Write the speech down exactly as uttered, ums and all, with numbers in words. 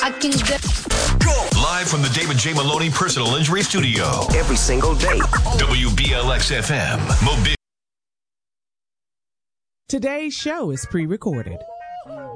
I can get Live from the David J. Maloney Personal Injury Studio. Every single day. W B L X F M. Mobile. Today's show is pre-recorded.